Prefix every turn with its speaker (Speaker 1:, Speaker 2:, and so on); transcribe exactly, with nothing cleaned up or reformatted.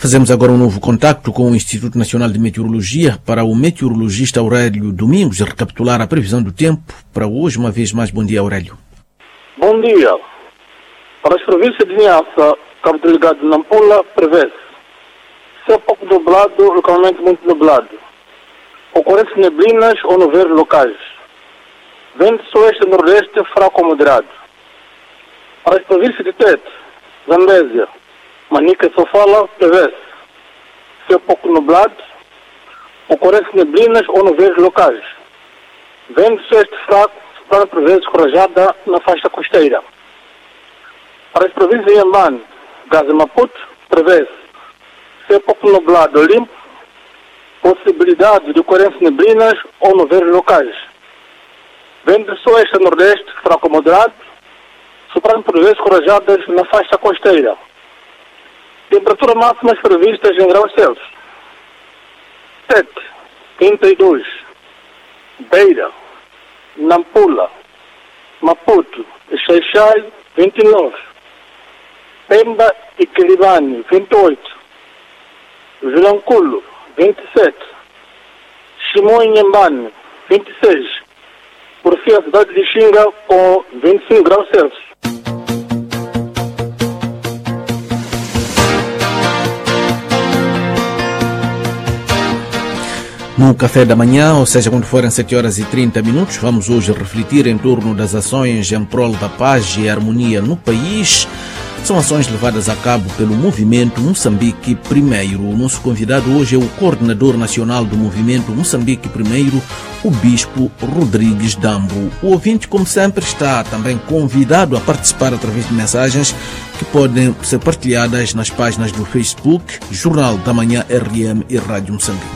Speaker 1: Fazemos agora um novo contacto com o Instituto Nacional de Meteorologia para o meteorologista Aurélio Domingos recapitular a previsão do tempo para hoje. Uma vez mais, bom dia, Aurélio.
Speaker 2: Bom dia. Para as províncias de Niassa, Cabo Delgado e Nampula, prevê-se céu pouco nublado, localmente muito nublado. Ocorrência de neblinas ou nevoeiros locais. Vento oeste e nordeste fraco ou moderado. Para as províncias de Tete, Zambésia, Manica e Sofala, prevê-se céu pouco nublado, ocorrência de neblinas ou nevoeiros locais. Vento oeste fraco, soprando por vezes corajada na faixa costeira. Para as províncias de Inhambane, Gaza e Maputo, prevê-se céu pouco nublado ou limpo, possibilidade de ocorrência de neblinas ou nevoeiros locais. Vento de oeste a nordeste, fraco ou moderado, soprando por vezes corajadas na faixa costeira. Temperatura máximas previstas em graus Celsius. Tete, trinta e dois. Beira, Nampula, Maputo e Xai-Xai, vinte e nove. Pemba e Quilibane, vinte e oito. Vilanculo, vinte e sete. Chimoio e Inhambane, vinte e seis. Por fim, a cidade de Xinga com vinte e cinco graus Celsius.
Speaker 1: No café da manhã, ou seja, quando forem sete horas e trinta minutos, vamos hoje refletir em torno das ações em prol da paz e harmonia no país. São ações levadas a cabo pelo Movimento Moçambique Primeiro. O nosso convidado hoje é o coordenador nacional do Movimento Moçambique Primeiro, o Bispo Rodrigues Dambo. O ouvinte, como sempre, está também convidado a participar através de mensagens que podem ser partilhadas nas páginas do Facebook, Jornal da Manhã R M e Rádio Moçambique.